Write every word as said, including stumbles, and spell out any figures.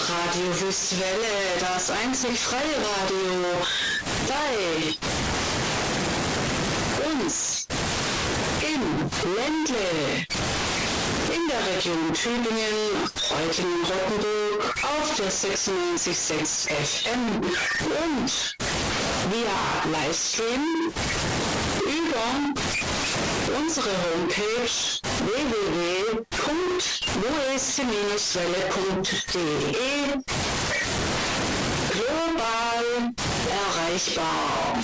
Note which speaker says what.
Speaker 1: Radio Wüstwelle, das einzig freie Radio bei uns im Ländle, in der Region Tübingen, Reutlingen-Rottenburg auf der sechsundneunzig Komma sechs F M und via Livestream über unsere Homepage w w w punkt west welle punkt de global erreichbar.